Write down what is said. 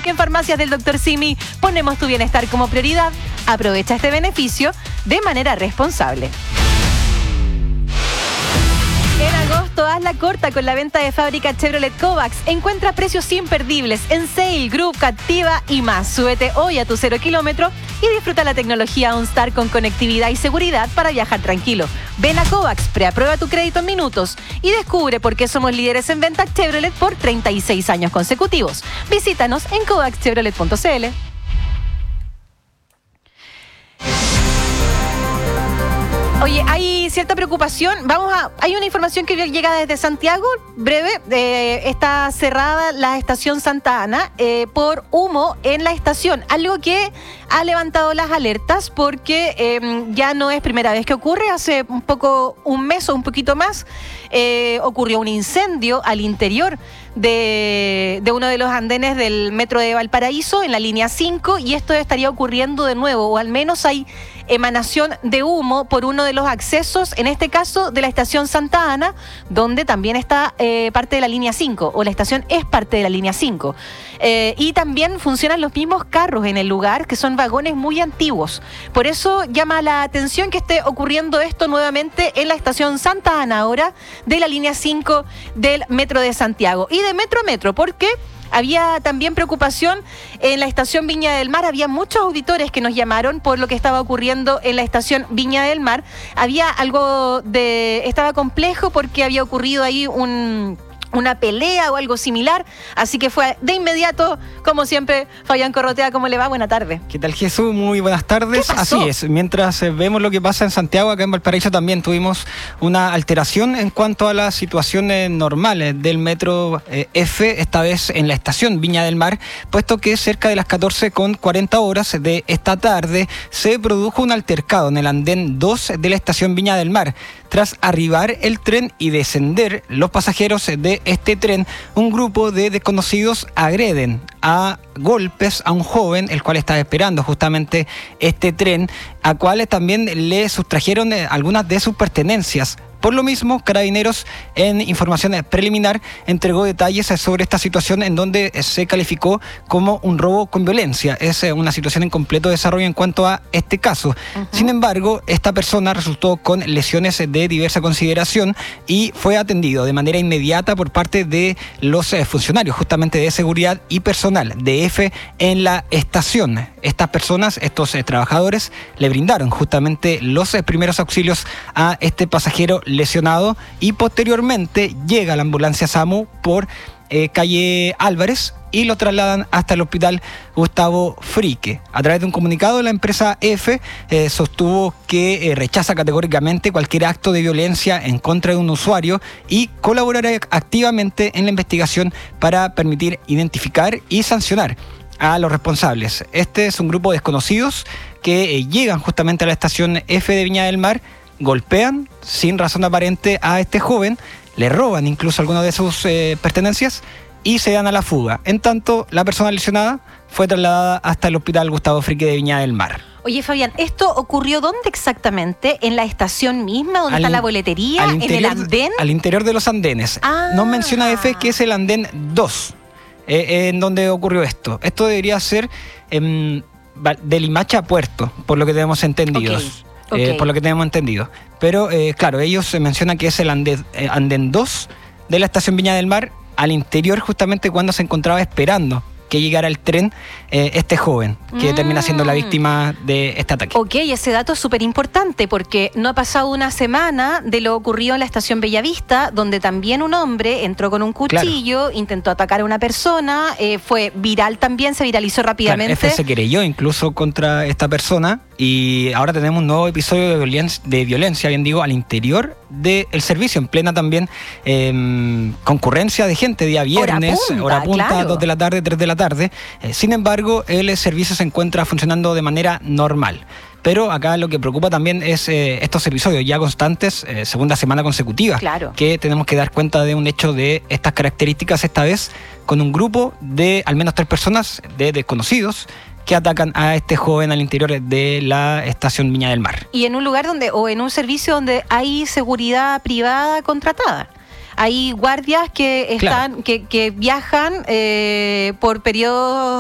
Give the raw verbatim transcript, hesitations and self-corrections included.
porque en Farmacias del doctor Simi ponemos tu bienestar como prioridad. Aprovecha este beneficio de manera responsable. En agosto, haz la corta con la venta de fábrica Chevrolet Kovacs. Encuentra precios imperdibles en Sale, Group, Captiva y más. Súbete hoy a tu cero kilómetro y disfruta la tecnología OnStar con conectividad y seguridad para viajar tranquilo. Ven a Kovacs, preaprueba tu crédito en minutos y descubre por qué somos líderes en venta Chevrolet por treinta y seis años consecutivos. Visítanos en kovacs chevrolet punto c l. Oye, hay cierta preocupación. Vamos a, hay una información que llega desde Santiago, breve. Eh, está cerrada la estación Santa Ana eh, por humo en la estación. Algo que ha levantado las alertas porque eh, ya no es primera vez que ocurre. Hace un poco, un mes o un poquito más, eh, ocurrió un incendio al interior de, de uno de los andenes del metro de Valparaíso en la línea cinco, y esto estaría ocurriendo de nuevo, o al menos hay emanación de humo por uno de los accesos, en este caso de la estación Santa Ana, donde también está eh, parte de la línea cinco, o la estación es parte de la línea cinco. Eh, y también funcionan los mismos carros en el lugar, que son vagones muy antiguos. Por eso llama la atención que esté ocurriendo esto nuevamente en la estación Santa Ana ahora, de la línea cinco del Metro de Santiago. Y de Metro a Metro, ¿por qué? Había también preocupación en la estación Viña del Mar. Había muchos auditores que nos llamaron por lo que estaba ocurriendo en la estación Viña del Mar. Había algo de... Estaba complejo porque había ocurrido ahí un... una pelea o algo similar, así que fue de inmediato, como siempre, Fabián Corrotea. ¿Cómo le va? Buena tarde. ¿Qué tal, Jesús? Muy buenas tardes. Así es, mientras eh, vemos lo que pasa en Santiago, acá en Valparaíso también tuvimos una alteración en cuanto a las situaciones normales del metro eh, F, esta vez en la estación Viña del Mar, puesto que cerca de las catorce con cuarenta horas de esta tarde se produjo un altercado en el andén dos de la estación Viña del Mar. Tras arribar el tren y descender los pasajeros de este tren, un grupo de desconocidos agreden a golpes a un joven, el cual estaba esperando justamente este tren, a cual también le sustrajeron algunas de sus pertenencias. Por lo mismo, Carabineros, en información preliminar, entregó detalles sobre esta situación en donde se calificó como un robo con violencia. Es una situación en completo desarrollo en cuanto a este caso. Uh-huh. Sin embargo, esta persona resultó con lesiones de diversa consideración y fue atendido de manera inmediata por parte de los funcionarios justamente de seguridad y personal de F en la estación. Estas personas, estos eh, trabajadores, le brindaron justamente los eh, primeros auxilios a este pasajero lesionado y posteriormente llega la ambulancia SAMU por eh, calle Álvarez y lo trasladan hasta el hospital Gustavo Frique. A través de un comunicado, la empresa F eh, sostuvo que eh, rechaza categóricamente cualquier acto de violencia en contra de un usuario y colaborará activamente en la investigación para permitir identificar y sancionar a los responsables. Este es un grupo de desconocidos que eh, llegan justamente a la estación F de Viña del Mar, golpean sin razón aparente a este joven, le roban incluso algunas de sus eh, pertenencias y se dan a la fuga. En tanto, la persona lesionada fue trasladada hasta el hospital Gustavo Frique de Viña del Mar. Oye, Fabián, ¿esto ocurrió dónde exactamente? ¿En la estación misma? ¿Dónde al, está la boletería? ¿En el andén? Al interior de los andenes. Ah. Nos menciona F que es el andén dos, eh, en donde ocurrió esto. Esto debería ser eh, de Limache a Puerto, por lo que tenemos entendido. Okay. Okay. Eh, por lo que tenemos entendido. Pero, eh, claro, ellos se mencionan que es el andén, eh, andén dos de la estación Viña del Mar, al interior justamente cuando se encontraba esperando que llegara el tren eh, este joven, que mm. termina siendo la víctima de este ataque. Ok, ese dato es súper importante porque no ha pasado una semana de lo ocurrido en la estación Bellavista, donde también un hombre entró con un cuchillo, claro. intentó atacar a una persona, eh, fue viral también, se viralizó rápidamente. Claro, F se querelló incluso contra esta persona y ahora tenemos un nuevo episodio de violencia, de violencia bien digo, al interior del servicio, en plena también eh, concurrencia de gente, día viernes, hora punta, hora punta claro. dos de la tarde, tres de la tarde. Eh, sin embargo, el servicio se encuentra funcionando de manera normal. Pero acá lo que preocupa también es eh, estos episodios ya constantes, eh, segunda semana consecutiva, claro. que tenemos que dar cuenta de un hecho de estas características, esta vez con un grupo de al menos tres personas de desconocidos que atacan a este joven al interior de la estación Viña del Mar. Y en un lugar donde, o en un servicio donde hay seguridad privada contratada. Hay guardias que están, claro. que, que viajan eh, por periodos